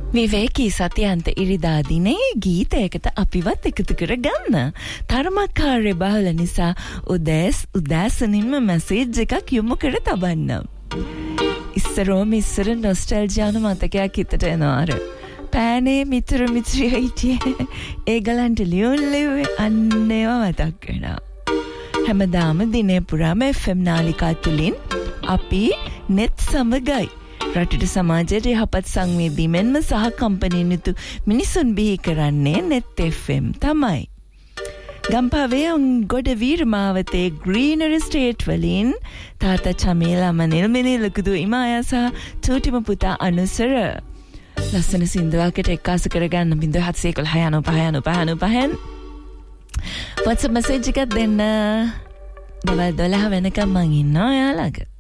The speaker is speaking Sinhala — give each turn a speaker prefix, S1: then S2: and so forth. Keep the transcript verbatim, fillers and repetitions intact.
S1: විවේකී සතියන්ත ඉරිදා දිනේ ගීතයකට අපිවත් එකතු කරගන්න. තරමකාරය බහල නිසා උදෑස් උදෑසනින්ම මැසේජ් එකක් යොමු කර තබන්න. ඉස්සරෝම ඉස්සර නොස්ටැල්ජියානු මතකයක් හිතට එනවාර. පෑනේ මිතුරු මිත්‍රිය හිටියේ. ඒගලන්ට ලියුම් ලිව්වේ අන්න ඒවා මතක් වෙනවා. හැමදාම දිනේ පුරාම එෆ් එම් නාලිකා තුලින් අපි net සමගයි. රටට සමාජයට යහපත් සංවේදී මෙන්ම සහ කම්පැනි යුතු මිනිසුන් බිහි කරන්නේ net එෆ් එම් තමයි. ගම්පහේ ගොඩ වීරමාවතේ ග්‍රීනරි ස්ටේට් වලින් තාතා චමේලා මනිල් මිනිල් ලකුදු ඉමායා සහ චූටිම පුතා අනුසර ලස්සන සින්දුවකට එක්කාසු කරගන්න බින්දුව හත්සිය එකොළහ යනු පහ යනු පහ යනු පහෙන් WhatsApp message එකක් දෙන්න. දවල් දොළහ වෙනකම් මං ඉන්නවා ඔයාලගේ.